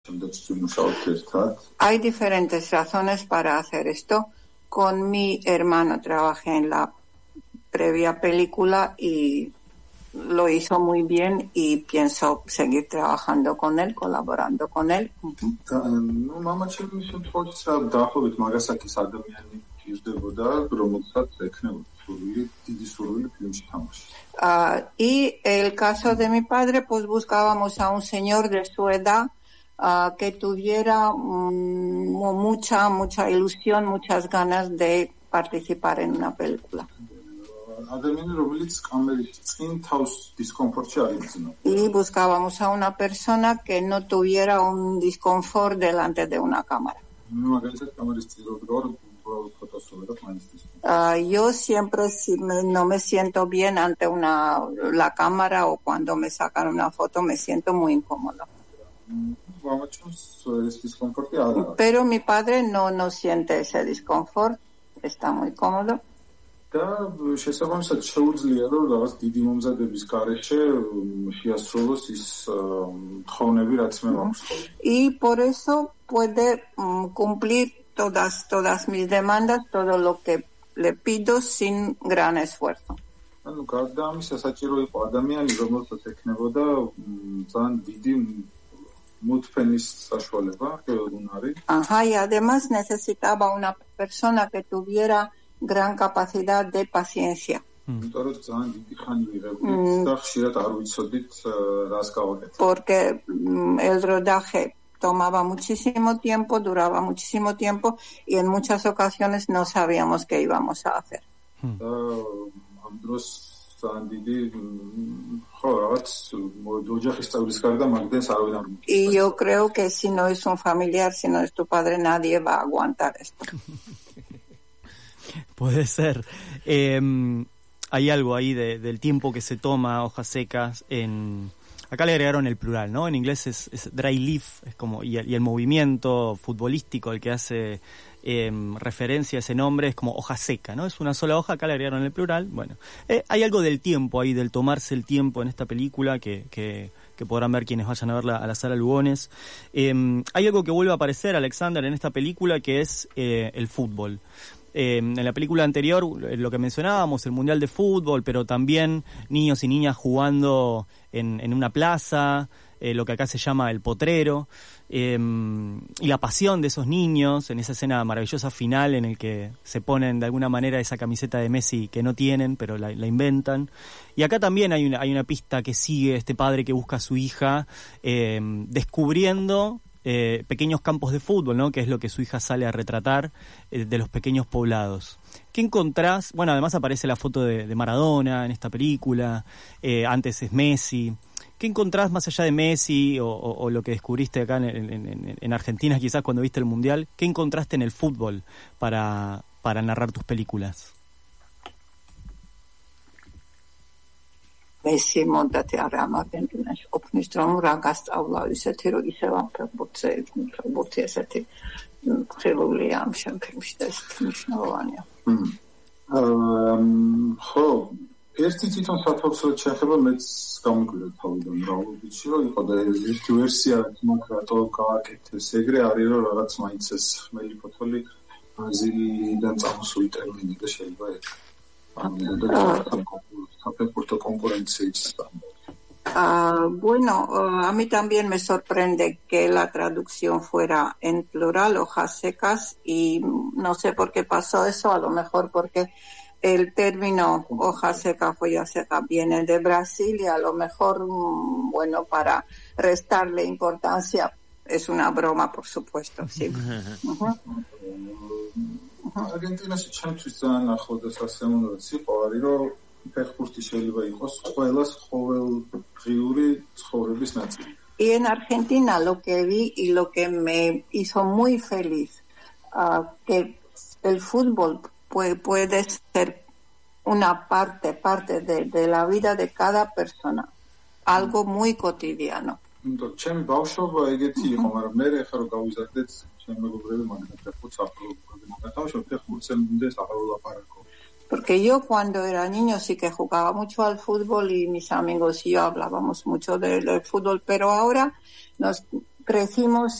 Hay diferentes razones para hacer esto. Con mi hermano trabajé en la previa película y lo hizo muy bien y pienso seguir trabajando con él, colaborando con él. Y el caso de mi padre, pues buscábamos a un señor de su edad que tuviera mucha ilusión, muchas ganas de participar en una película. Y buscábamos a una persona que no tuviera un disconfort delante de una cámara. Yo siempre, si no me siento bien ante la cámara o cuando me sacan una foto, me siento muy incómodo. Pero mi padre no siente ese disconfort, está muy cómodo. Y por eso puede cumplir todas mis demandas, todo lo que le pido sin gran esfuerzo. Y además necesitaba una persona que tuviera gran capacidad de paciencia. Porque el rodaje tomaba muchísimo tiempo, duraba muchísimo tiempo y en muchas ocasiones no sabíamos qué íbamos a hacer. Y yo creo que si no es un familiar, si no es tu padre, nadie va a aguantar esto. Puede ser. Hay algo ahí del tiempo que se toma, Hojas Secas. Acá le agregaron el plural, ¿no? En inglés es dry leaf, es como y el movimiento futbolístico al que hace referencia a ese nombre es como hoja seca, ¿no? Es una sola hoja, acá le agregaron el plural. Bueno, hay algo del tiempo ahí, del tomarse el tiempo en esta película que podrán ver quienes vayan a verla a la Sala Lugones. Hay algo que vuelve a aparecer, Alexander, en esta película, que es el fútbol. En la película anterior, lo que mencionábamos, el Mundial de Fútbol, pero también niños y niñas jugando en una plaza, lo que acá se llama el potrero, y la pasión de esos niños en esa escena maravillosa final en el que se ponen de alguna manera esa camiseta de Messi que no tienen, pero la inventan. Y acá también hay una pista que sigue este padre que busca a su hija, descubriendo pequeños campos de fútbol, ¿no? Que es lo que su hija sale a retratar, de los pequeños poblados. ¿Qué encontrás? Bueno, además aparece la foto de Maradona en esta película, antes es Messi. ¿Qué encontrás más allá de Messi o lo que descubriste acá en Argentina, quizás cuando viste el Mundial? ¿Qué encontraste en el fútbol para narrar tus películas? Messi მოდათ არ არგენტინაში ყოფნის რომ რა გასწავლა ისეთი რომ ისევ ამ ფეხბურთი ესეთი ხილულია ამ შემთხვევაში და ესეთი მნიშვნელოვანია. ხო, ერთი თვითონ საფუძვლად შეეხება მეც გამიკვირდა თავიდან რაობიჩი რომ იყო და ერთი ვერსია მაგ რატო გააკეთეს ეგრე არის რომ რაღაც მაინც ეს ხმელი ფოთოლი ბრაზილიიდან წამოსული ტერმინი და შეიძლება Bueno, a mí también me sorprende que la traducción fuera en plural, hojas secas, y no sé por qué pasó eso, a lo mejor porque el término hoja seca, folla seca viene de Brasil y a lo mejor, bueno, para restarle importancia, es una broma, por supuesto, sí. არგენტინაში ჩემთვის ძალიან ახლო და სასიამოვნოა იყო არის რომ ფეხბურთი შეიძლება იყოს ყველას ყოველდღიური ცხოვრების ნაწილი. Y en Argentina lo que vi y lo que me hizo muy feliz que el fútbol puede ser una parte de la vida de cada persona, algo muy cotidiano. ჩემი ბავშვობა ეგეთი იყო, მაგრამ მე ხა რომ გავიზარდეთ შემეგობრები მაგათ Porque yo cuando era niño sí que jugaba mucho al fútbol y mis amigos y yo hablábamos mucho del fútbol, pero ahora crecimos